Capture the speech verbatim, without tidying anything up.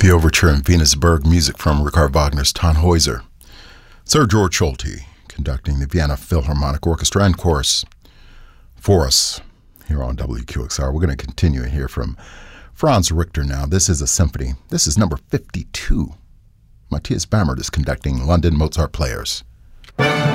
The overture in Venusberg, music from Richard Wagner's Tannhäuser. Sir George Solti conducting the Vienna Philharmonic Orchestra and Chorus for us here on W Q X R. We're going to continue to hear from Franz Richter now. This is a symphony. This is number fifty-two. Matthias Bammert is conducting London Mozart Players.